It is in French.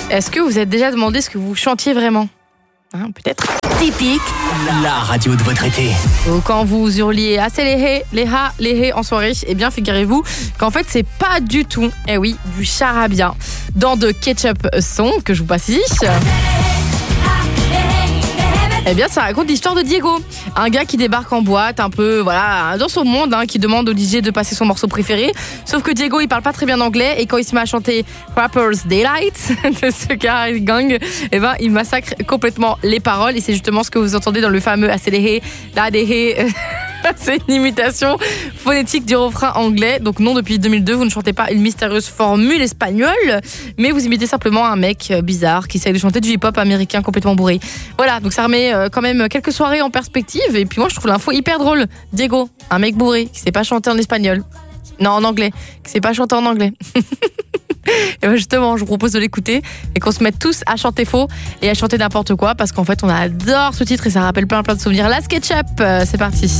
Est-ce que vous êtes déjà demandé ce que vous chantiez vraiment ? Peut-être. Typique, la radio de votre été. Ou quand vous hurliez assez les hé en soirée, eh bien figurez-vous qu'en fait c'est pas du tout, du charabia. Dans de Ketchup Song que je vous passe ici. Eh bien, ça raconte l'histoire de Diego, un gars qui débarque en boîte, un peu, dans son monde, qui demande au DJ de passer son morceau préféré. Sauf que Diego, il parle pas très bien anglais et quand il se met à chanter Rapper's Daylight de ce Carl Gang, il massacre complètement les paroles et c'est justement ce que vous entendez dans le fameux Acéléré, Ladehé. C'est une imitation phonétique du refrain anglais. Donc non, depuis 2002, vous ne chantez pas une mystérieuse formule espagnole, mais vous imitez simplement un mec bizarre qui essaye de chanter du hip-hop américain complètement bourré. Voilà, donc ça remet quand même quelques soirées en perspective. Et puis moi, je trouve l'info hyper drôle. Diego, un mec bourré qui sait pas chanter en espagnol. Non, en anglais. Qui sait pas chanter en anglais. Et justement, je vous propose de l'écouter et qu'on se mette tous à chanter faux et à chanter n'importe quoi parce qu'en fait, on adore ce titre et ça rappelle plein de souvenirs. La SketchUp, c'est parti.